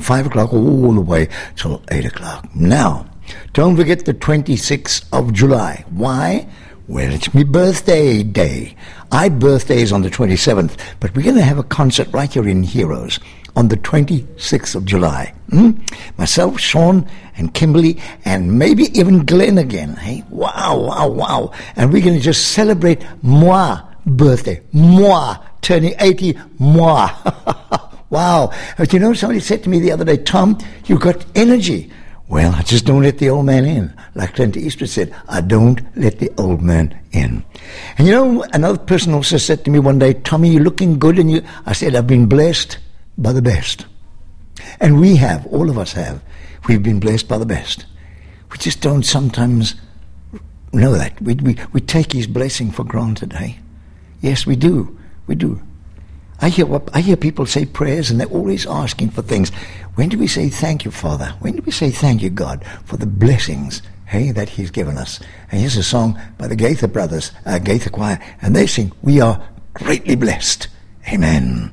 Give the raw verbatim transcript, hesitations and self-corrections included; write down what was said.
five o'clock all the way till eight o'clock. Now, don't forget the twenty-sixth of July. Why? Well, it's my birthday day. My birthday is on the twenty-seventh, but we're going to have a concert right here in Heroes on the twenty-sixth of July. Hmm? Myself, Sean, and Kimberly, and maybe even Glenn again. Hey, wow, wow, wow. And we're going to just celebrate moi birthday. Moi, turning eighty, moi. Wow. But you know, somebody said to me the other day, Tom, you've got energy. Well, I just don't let the old man in. Like Clint Eastwood said, I don't let the old man in. And you know, another person also said to me one day, Tommy, you're looking good. And you, I said, I've been blessed by the best. And we have, all of us have. We've been blessed by the best. We just don't sometimes know that. We, we, we take his blessing for granted, hey? Yes, we do. We do. I hear what, I hear people say prayers and they're always asking for things. When do we say thank you, Father? When do we say thank you, God, for the blessings, hey, that he's given us? And here's a song by the Gaither Brothers, uh, Gaither Choir, and they sing, we are greatly blessed. Amen.